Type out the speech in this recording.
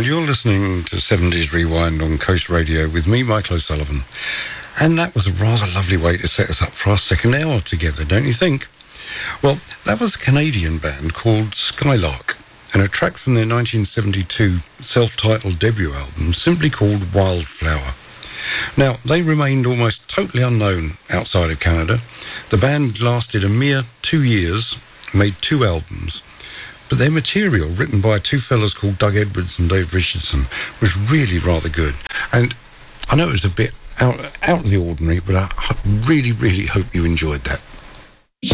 Well, you're listening to 70s Rewind on Coast Radio with me, Michael O'Sullivan. And that was a rather lovely way to set us up for our second hour together, don't you think? Well, that was a Canadian band called Skylark, and a track from their 1972 self-titled debut album simply called Wildflower. Now, they remained almost totally unknown outside of Canada. The band lasted a mere 2 years, made 2 albums, but their material, written by two fellas called Doug Edwards and Dave Richardson, was really rather good. And I know it was a bit out of the ordinary, but I really, really hope you enjoyed that.